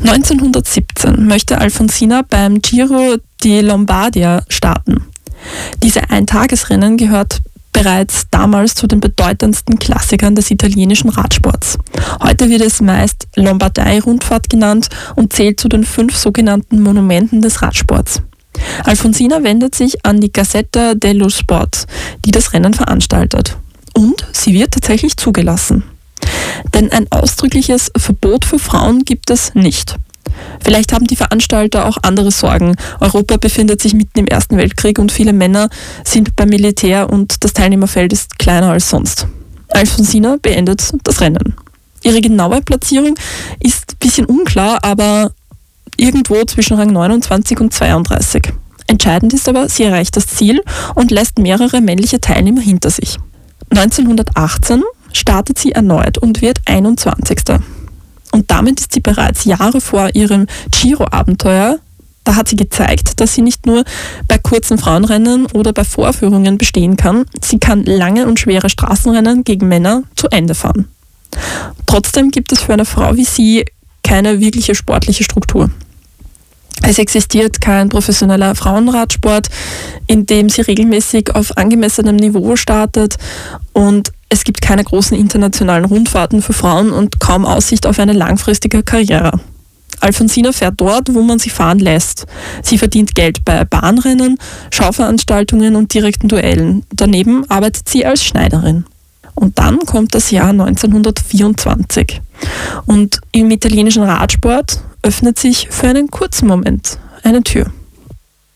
1917 möchte Alfonsina beim Giro di Lombardia starten. Diese Eintagesrennen gehört bereits damals zu den bedeutendsten Klassikern des italienischen Radsports. Heute wird es meist Lombardei-Rundfahrt genannt und zählt zu den 5 sogenannten Monumenten des Radsports. Alfonsina wendet sich an die Gazzetta dello Sport, die das Rennen veranstaltet. Und sie wird tatsächlich zugelassen. Denn ein ausdrückliches Verbot für Frauen gibt es nicht. Vielleicht haben die Veranstalter auch andere Sorgen. Europa befindet sich mitten im Ersten Weltkrieg und viele Männer sind beim Militär und das Teilnehmerfeld ist kleiner als sonst. Alfonsina beendet das Rennen. Ihre genaue Platzierung ist ein bisschen unklar, aber irgendwo zwischen Rang 29 und 32. Entscheidend ist aber, sie erreicht das Ziel und lässt mehrere männliche Teilnehmer hinter sich. 1918 startet sie erneut und wird 21. Und damit ist sie bereits Jahre vor ihrem Giro-Abenteuer. Da hat sie gezeigt, dass sie nicht nur bei kurzen Frauenrennen oder bei Vorführungen bestehen kann, sie kann lange und schwere Straßenrennen gegen Männer zu Ende fahren. Trotzdem gibt es für eine Frau wie sie keine wirkliche sportliche Struktur. Es existiert kein professioneller Frauenradsport, in dem sie regelmäßig auf angemessenem Niveau startet, und es gibt keine großen internationalen Rundfahrten für Frauen und kaum Aussicht auf eine langfristige Karriere. Alfonsina fährt dort, wo man sie fahren lässt. Sie verdient Geld bei Bahnrennen, Schauveranstaltungen und direkten Duellen. Daneben arbeitet sie als Schneiderin. Und dann kommt das Jahr 1924. Und im italienischen Radsport öffnet sich für einen kurzen Moment eine Tür.